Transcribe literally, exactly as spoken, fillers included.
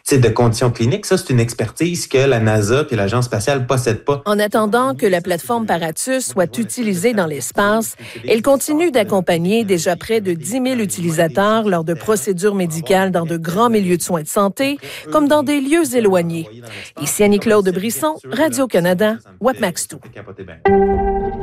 type de conditions cliniques. Ça, c'est une expertise que la NASA et l'Agence spatiale ne possèdent pas. En attendant que la plateforme Paratus soit utilisée dans l'espace, elle continue d'accompagner déjà près de dix mille utilisateurs lors de procédures médicales dans de grands milieux de soins de santé, comme dans des lieux éloignés. Ici Annie-Claude Brisson, Radio-Canada, WAPMAX deux.